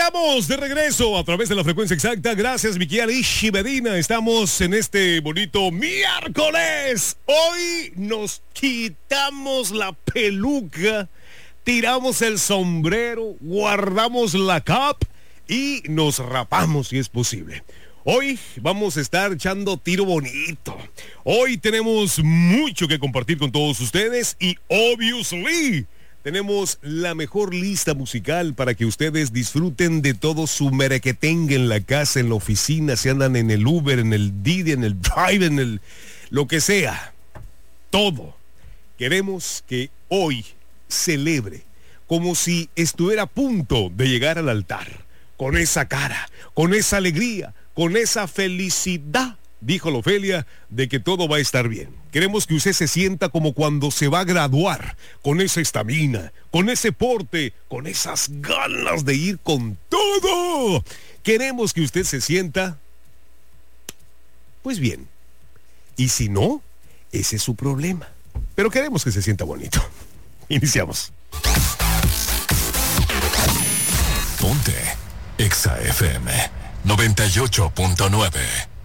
Estamos de regreso a través de la frecuencia exacta. Gracias, Miquiel Ishi Medina. Estamos en este bonito miércoles. Hoy nos quitamos la peluca, tiramos el sombrero, guardamos la cap y nos rapamos si es posible. Hoy vamos a estar echando tiro bonito. Hoy tenemos mucho que compartir con todos ustedes y obviously tenemos la mejor lista musical para que ustedes disfruten de todo su merequetengue en la casa, en la oficina, si andan en el Uber, en el Didi, en el Drive, en el lo que sea. Todo. Queremos que hoy celebre como si estuviera a punto de llegar al altar, con esa cara, con esa alegría, con esa felicidad, dijo la Ofelia, de que todo va a estar bien. Queremos que usted se sienta como cuando se va a graduar, con esa estamina, con ese porte, con esas ganas de ir con todo. Queremos que usted se sienta, pues bien. Y si no, ese es su problema. Pero queremos que se sienta bonito. Iniciamos. Ponte Exa FM 98.9.